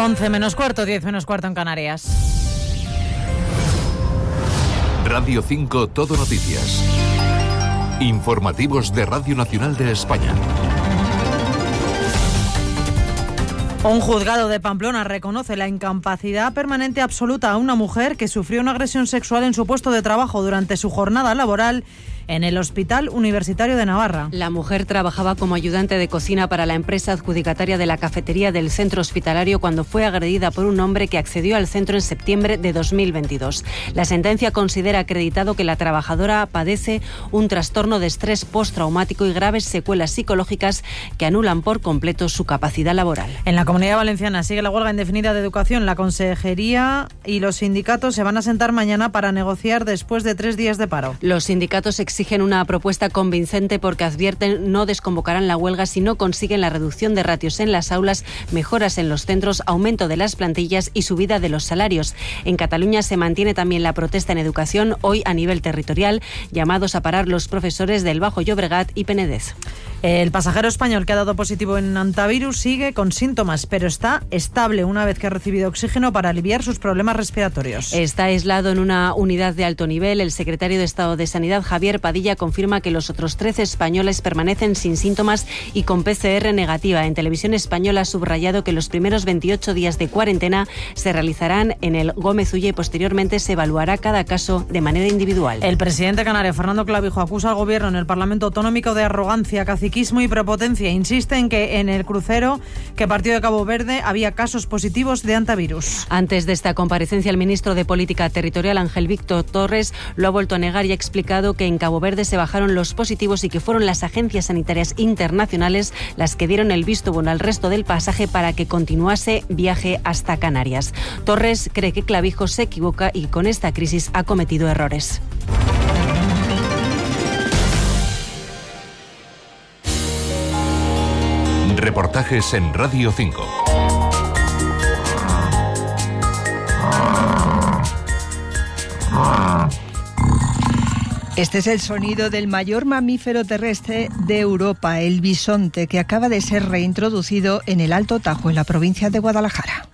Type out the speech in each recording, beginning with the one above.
11 menos cuarto, 10 menos cuarto en Canarias. Radio 5 Todo Noticias. Informativos de Radio Nacional de España. Un juzgado de Pamplona reconoce la incapacidad permanente absoluta a una mujer que sufrió una agresión sexual en su puesto de trabajo durante su jornada laboral en el Hospital Universitario de Navarra. La mujer trabajaba como ayudante de cocina para la empresa adjudicataria de la cafetería del centro hospitalario cuando fue agredida por un hombre que accedió al centro en septiembre de 2022. La sentencia considera acreditado que la trabajadora padece un trastorno de estrés postraumático y graves secuelas psicológicas que anulan por completo su capacidad laboral. En la Comunidad Valenciana sigue la huelga indefinida de educación. La Consejería y los sindicatos se van a sentar mañana para negociar después de 3 días de paro. Los sindicatos exigen una propuesta convincente porque advierten no desconvocarán la huelga si no consiguen la reducción de ratios en las aulas, mejoras en los centros, aumento de las plantillas y subida de los salarios. En Cataluña se mantiene también la protesta en educación, hoy a nivel territorial, llamados a parar los profesores del Bajo Llobregat y Penedès. El pasajero español que ha dado positivo en hantavirus sigue con síntomas, pero está estable una vez que ha recibido oxígeno para aliviar sus problemas respiratorios. Está aislado en una unidad de alto nivel. El secretario de Estado de Sanidad, Javier Padilla, confirma que los otros 13 españoles permanecen sin síntomas y con PCR negativa. En Televisión Española ha subrayado que los primeros 28 días de cuarentena se realizarán en el Gómez Ulla y posteriormente se evaluará cada caso de manera individual. El presidente canario, Fernando Clavijo, acusa al gobierno en el Parlamento Autonómico de arrogancia, caciquismo y prepotencia. Insiste en que en el crucero que partió de Cabo Verde había casos positivos de hantavirus. Antes de esta comparecencia, el ministro de Política Territorial, Ángel Víctor Torres, lo ha vuelto a negar y ha explicado que en Cabo Verde se bajaron los positivos y que fueron las agencias sanitarias internacionales las que dieron el visto bueno al resto del pasaje para que continuase viaje hasta Canarias. Torres cree que Clavijo se equivoca y con esta crisis ha cometido errores. Reportajes en Radio 5. Este es el sonido del mayor mamífero terrestre de Europa, el bisonte, que acaba de ser reintroducido en el Alto Tajo, en la provincia de Guadalajara.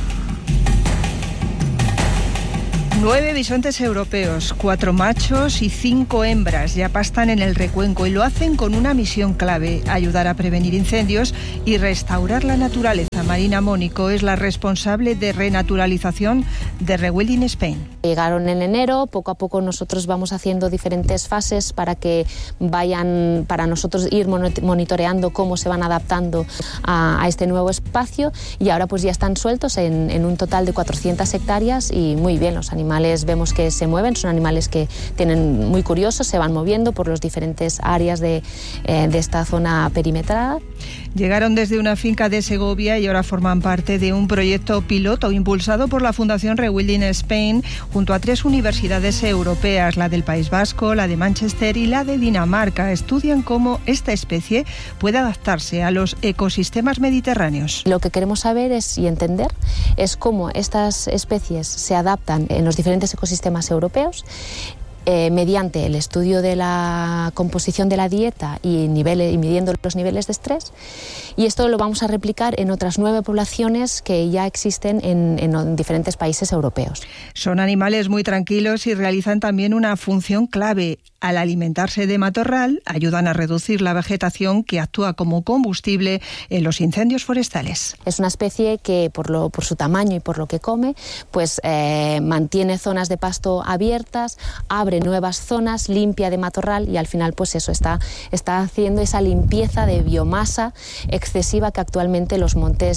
9 bisontes europeos, 4 machos y 5 hembras ya pastan en el recuenco y lo hacen con una misión clave: ayudar a prevenir incendios y restaurar la naturaleza. Marina Mónico es la responsable de renaturalización de Rewilding Spain. Llegaron en enero, poco a poco nosotros vamos haciendo diferentes fases para que vayan, para nosotros ir monitoreando cómo se van adaptando a este nuevo espacio, y ahora pues ya están sueltos en un total de 400 hectáreas y muy bien, los animales vemos que se mueven, son animales que tienen muy curiosos, se van moviendo por las diferentes áreas de esta zona perimetrada. Llegaron desde una finca de Segovia y ahora forman parte de un proyecto piloto impulsado por la Fundación Rewilding Spain junto a 3 universidades europeas, la del País Vasco, la de Manchester y la de Dinamarca. Estudian cómo esta especie puede adaptarse a los ecosistemas mediterráneos. Lo que queremos saber y entender es cómo estas especies se adaptan en los diferentes ecosistemas europeos, mediante el estudio de la composición de la dieta y midiendo los niveles de estrés, y esto lo vamos a replicar en otras 9 poblaciones que ya existen en diferentes países europeos. Son animales muy tranquilos y realizan también una función clave. Al alimentarse de matorral, ayudan a reducir la vegetación que actúa como combustible en los incendios forestales. Es una especie que por su tamaño y por lo que come, pues mantiene zonas de pasto abiertas, abre nuevas zonas, limpia de matorral, y al final pues eso está haciendo esa limpieza de biomasa excesiva que actualmente los montes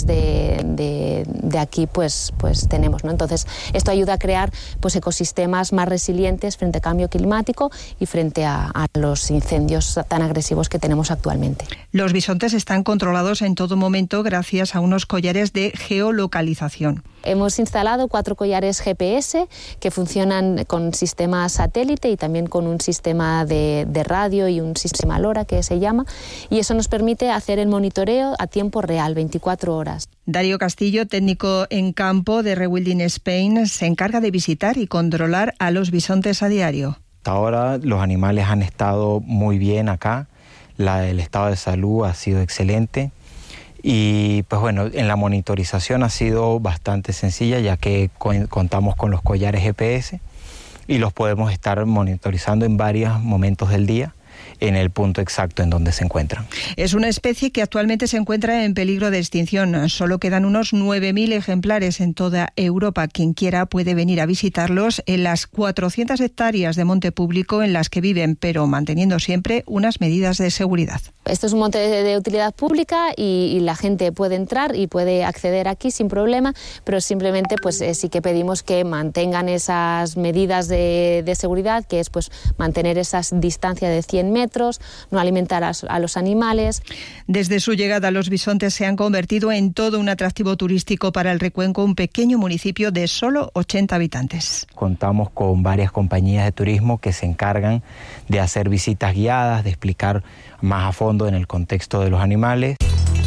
de aquí pues tenemos, ¿no? Entonces esto ayuda a crear pues ecosistemas más resilientes frente al cambio climático y frente a los incendios tan agresivos que tenemos actualmente. Los bisontes están controlados en todo momento gracias a unos collares de geolocalización. Hemos instalado 4 collares GPS que funcionan con sistema satélite y también con un sistema de radio y un sistema LoRa que se llama, y eso nos permite hacer el monitoreo a tiempo real, 24 horas. Darío Castillo, técnico en campo de Rewilding Spain, se encarga de visitar y controlar a los bisontes a diario. Hasta ahora los animales han estado muy bien acá, el estado de salud ha sido excelente Y pues bueno, en la monitorización ha sido bastante sencilla, ya que contamos con los collares GPS y los podemos estar monitorizando en varios momentos del día en el punto exacto en donde se encuentran. Es una especie que actualmente se encuentra en peligro de extinción. Solo quedan unos 9.000 ejemplares en toda Europa. Quien quiera puede venir a visitarlos en las 400 hectáreas de monte público en las que viven, pero manteniendo siempre unas medidas de seguridad. Esto es un monte de utilidad pública y la gente puede entrar y puede acceder aquí sin problema, pero simplemente pues sí que pedimos que mantengan esas medidas de seguridad, que es pues mantener esa distancia de 100 metros, no alimentar a los animales. Desde su llegada, los bisontes se han convertido en todo un atractivo turístico para el Recuenco, un pequeño municipio de solo 80 habitantes. Contamos con varias compañías de turismo que se encargan de hacer visitas guiadas, de explicar más a fondo en el contexto de los animales.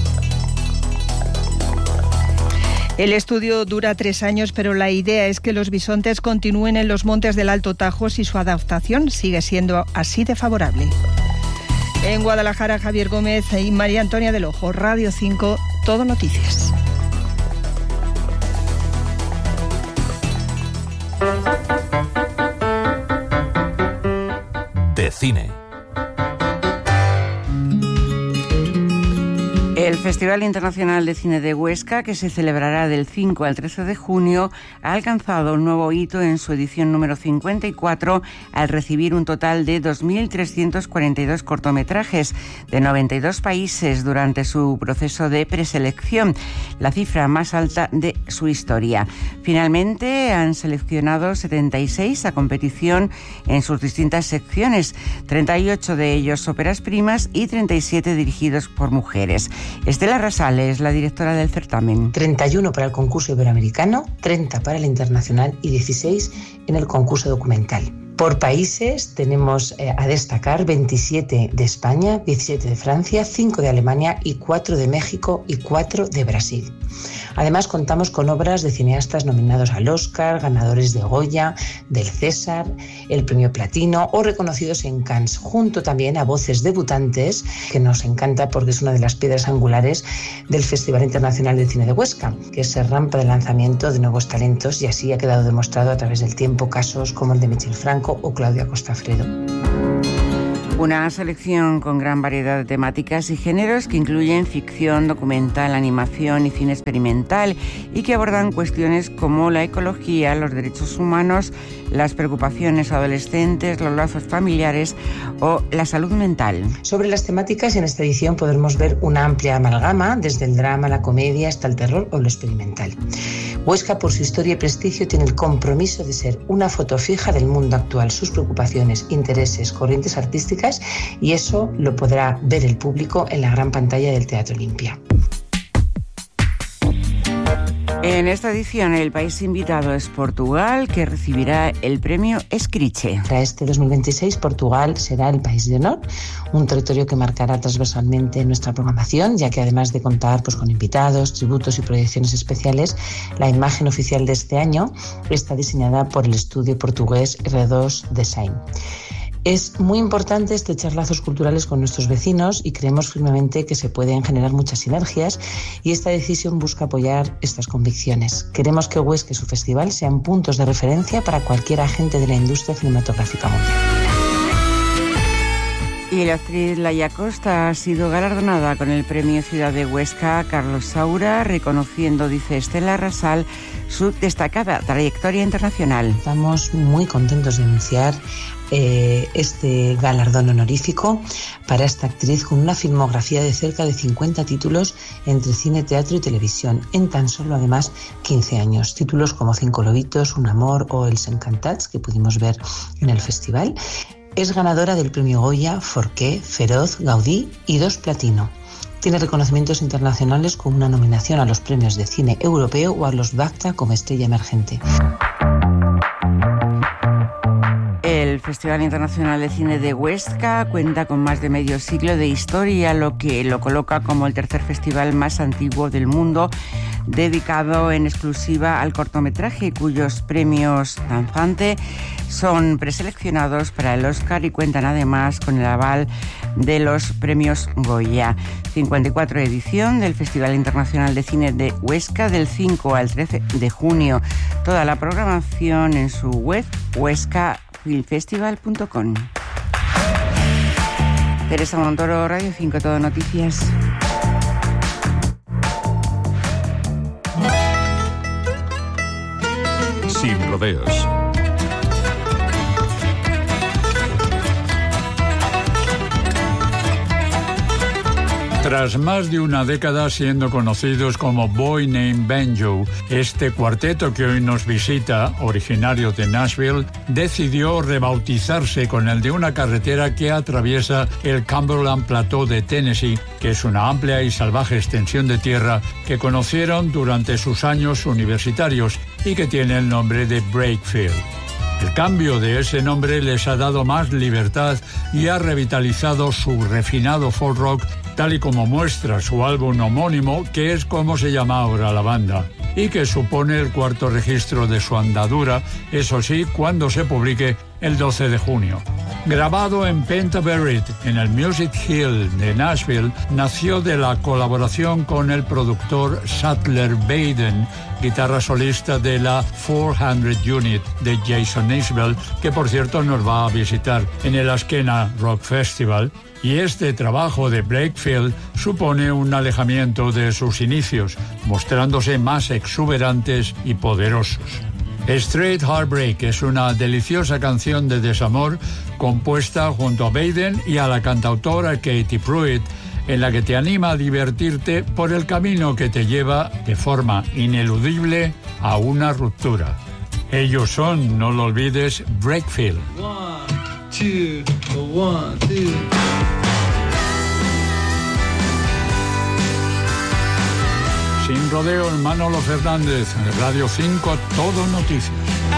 El estudio dura 3 años, pero la idea es que los bisontes continúen en los montes del Alto Tajo si su adaptación sigue siendo así de favorable. En Guadalajara, Javier Gómez y María Antonia del Ojo, Radio 5, Todo Noticias. De cine. El Festival Internacional de Cine de Huesca, que se celebrará del 5 al 13 de junio, ha alcanzado un nuevo hito en su edición número 54 al recibir un total de 2.342 cortometrajes de 92 países durante su proceso de preselección, la cifra más alta de su historia. Finalmente han seleccionado 76 a competición en sus distintas secciones, 38 de ellos óperas primas y 37 dirigidos por mujeres. Estela Rasales, la directora del certamen. 31 para el concurso iberoamericano, 30 para el internacional y 16 en el concurso documental. Por países tenemos a destacar 27 de España, 17 de Francia, 5 de Alemania y 4 de México y 4 de Brasil. Además contamos con obras de cineastas nominados al Oscar, ganadores de Goya, del César, el Premio Platino o reconocidos en Cannes, junto también a voces debutantes, que nos encanta porque es una de las piedras angulares del Festival Internacional de Cine de Huesca, que es rampa de lanzamiento de nuevos talentos, y así ha quedado demostrado a través del tiempo casos como el de Michel Franco o Claudia Costafredo. Una selección con gran variedad de temáticas y géneros que incluyen ficción, documental, animación y cine experimental, y que abordan cuestiones como la ecología, los derechos humanos, las preocupaciones adolescentes, los lazos familiares o la salud mental. Sobre las temáticas, en esta edición podremos ver una amplia amalgama, desde el drama, la comedia hasta el terror o lo experimental. Huesca, por su historia y prestigio, tiene el compromiso de ser una foto fija del mundo actual, sus preocupaciones, intereses, corrientes artísticas, y eso lo podrá ver el público en la gran pantalla del Teatro Olimpia. En esta edición el país invitado es Portugal, que recibirá el premio Escriche. Para este 2026 Portugal será el país de honor, un territorio que marcará transversalmente nuestra programación, ya que además de contar con invitados, tributos y proyecciones especiales, la imagen oficial de este año está diseñada por el estudio portugués R2 Design. Es muy importante estrechar lazos culturales con nuestros vecinos y creemos firmemente que se pueden generar muchas sinergias, y esta decisión busca apoyar estas convicciones. Queremos que Huesca y su festival sean puntos de referencia para cualquier agente de la industria cinematográfica mundial. Y la actriz Laia Costa ha sido galardonada con el premio Ciudad de Huesca Carlos Saura, reconociendo, dice Estela Rasal, su destacada trayectoria internacional. Estamos muy contentos de anunciar este galardón honorífico para esta actriz, con una filmografía de cerca de 50 títulos entre cine, teatro y televisión, en tan solo además 15 años. Títulos como 5 lobitos, Un amor o Els encantats, que pudimos ver en el festival. Es ganadora del premio Goya, Forqué, Feroz, Gaudí y 2 Platino. Tiene reconocimientos internacionales como una nominación a los premios de cine europeo o a los BAFTA como estrella emergente. El Festival Internacional de Cine de Huesca cuenta con más de medio siglo de historia, lo que lo coloca como el tercer festival más antiguo del mundo, dedicado en exclusiva al cortometraje, cuyos premios Danzante son preseleccionados para el Oscar y cuentan además con el aval de los premios Goya. 54 edición del Festival Internacional de Cine de Huesca del 5 al 13 de junio. Toda la programación en su web huescafilmfestival.com. Teresa Montoro, Radio 5, Todo Noticias. Sin rodeos. Tras más de una década siendo conocidos como Boy Named Banjo, este cuarteto que hoy nos visita, originario de Nashville, decidió rebautizarse con el de una carretera que atraviesa el Cumberland Plateau de Tennessee, que es una amplia y salvaje extensión de tierra que conocieron durante sus años universitarios y que tiene el nombre de Brakefield. El cambio de ese nombre les ha dado más libertad y ha revitalizado su refinado folk rock, tal y como muestra su álbum homónimo, que es como se llama ahora la banda, y que supone el cuarto registro de su andadura, eso sí, cuando se publique el 12 de junio. Grabado en Pentaverate, en el Music Hill de Nashville, nació de la colaboración con el productor Sattler Baden, guitarra solista de la 400 Unit de Jason Isbell, que por cierto nos va a visitar en el Askena Rock Festival. Y este trabajo de Brakefield supone un alejamiento de sus inicios, mostrándose más exuberantes y poderosos. Straight Heartbreak es una deliciosa canción de desamor compuesta junto a Baden y a la cantautora Katie Pruitt, en la que te anima a divertirte por el camino que te lleva de forma ineludible a una ruptura. Ellos son, no lo olvides, Brakefield. 1, 2, 1, 2. Sin rodeo, Manolo Fernández, Radio 5, Todo Noticias.